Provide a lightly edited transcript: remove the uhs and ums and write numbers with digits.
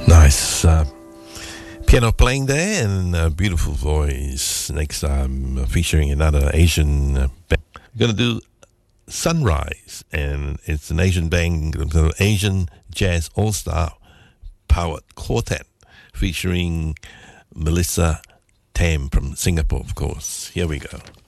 Nice piano playing there and a beautiful voice. Next, I'm featuring another Asian band. I'm going to do Sunrise, and it's an Asian band, Asian Jazz All-Star Powered Quartet, featuring Melissa Tam from Singapore, of course. Here we go.